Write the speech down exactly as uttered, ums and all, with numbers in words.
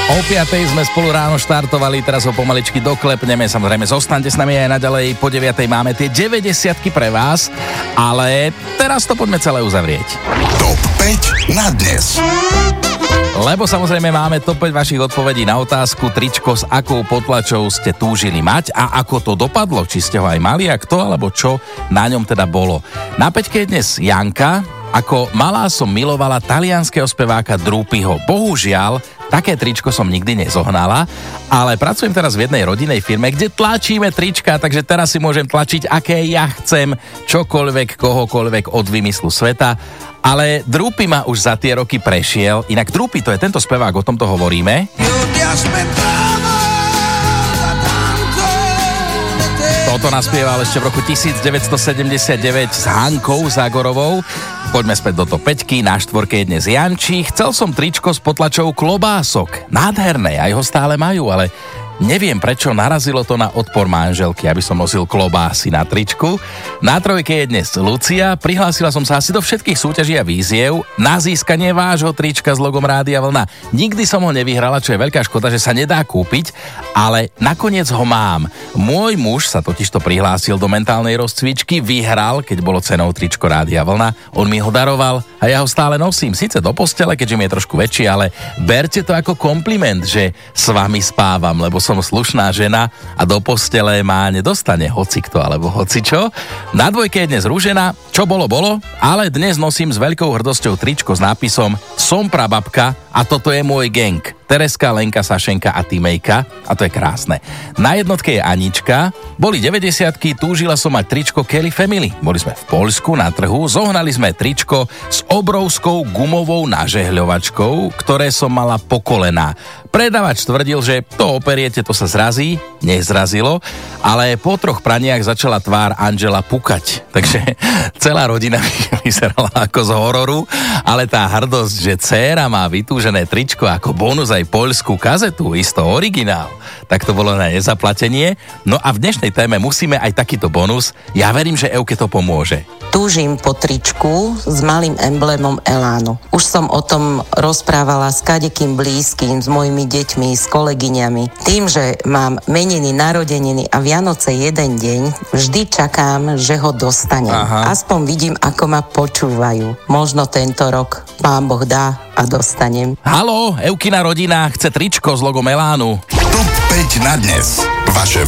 O piatej sme spolu ráno štartovali, teraz ho pomaličky doklepneme, samozrejme zostaňte s nami aj naďalej, po deviatej máme tie deväťdesiatky pre vás, ale teraz to poďme celé uzavrieť. Top päť na dnes. Lebo samozrejme máme top päť vašich odpovedí na otázku tričko, s akou potlačou ste túžili mať a ako to dopadlo, či ste ho aj mali a kto alebo čo na ňom teda bolo. Na päťke je dnes Janka. Ako malá som milovala talianskeho speváka Drupiho. Bohužiaľ, také tričko som nikdy nezohnala, ale pracujem teraz v jednej rodinnej firme, kde tlačíme trička, takže teraz si môžem tlačiť, aké ja chcem, čokoľvek, kohokoľvek od vymyslu sveta. Ale Drupi ma už za tie roky prešiel. Inak Drupi, to je tento spevák, o tomto hovoríme. Toto naspieval ešte v roku devätnásťstosedemdesiatdeväť s Hankou Zágorovou. Poďme späť do top päťky, na štvorke je dnes Janči. Chcel som tričko s potlačou klobások. Nádherné, aj ho stále majú, ale neviem, prečo narazilo to na odpor manželky, aby som nosil klobásy na tričku. Na trojke je dnes Lucia. Prihlásila som sa asi do všetkých súťaží a výziev na získanie vášho trička s logom Rádia Vlna. Nikdy som ho nevyhrala, čo je veľká škoda, že sa nedá kúpiť, ale nakoniec ho mám. Môj muž sa totižto prihlásil do mentálnej rozcvičky, vyhral, keď bolo cenou tričko Rádia Vlna. On mi ho daroval a ja ho stále nosím. Síce do postele, keďže mi je trošku väčší, ale berte to ako kompliment, že s vami spávam, lebo som slušná žena a do postele ma nedostane hocikto alebo hocičo. Na dvojke je dnes Rúžena. Čo bolo, bolo, ale dnes nosím s veľkou hrdosťou tričko s nápisom Som prababka a toto je môj gang. Tereska, Lenka, Sašenka a Timejka. A to je krásne. Na jednotke je Anička. Boli deväťdesiatky, túžila som mať tričko Kelly Family. Boli sme v Poľsku na trhu, zohnali sme tričko s obrovskou gumovou nažehľovačkou, ktoré som mala po kolená. Predavač tvrdil, že to operiete, to sa zrazí. Nezrazilo, ale po troch praniach začala tvár Angela pukať. Takže celá rodina vyzerala ako z hororu, ale tá hrdosť, že dcéra má vytúžené tričko ako bonus aj poľskú kazetu, isto originál, tak to bolo na nezaplatenie. No a v dnešnej téme musíme aj takýto bonus. Ja verím, že Euke to pomôže. Túžim po tričku s malým emblémom Elánu. Už som o tom rozprávala s kadekým blízkym, s mojimi deťmi, s kolegyňami. Tým, že mám meniny, narodeniny a Vianoce jeden deň, vždy čakám, že ho dostanem. Aha. Aspoň vidím, ako ma počúvajú. Možno tento rok Pán Boh dá a dostanem. Haló, Eukina rodina chce tričko s logom Elánu. top päť na dnes. Vaše